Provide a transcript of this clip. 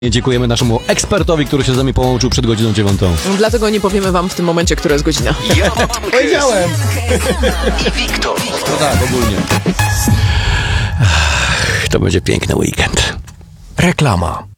Dziękujemy naszemu ekspertowi, który się z nami połączył przed godziną 9. Dlatego nie powiemy wam w tym momencie, która jest godzina. Powiedziałem! I Wiktor. No tak, ogólnie. To będzie piękny weekend. Reklama.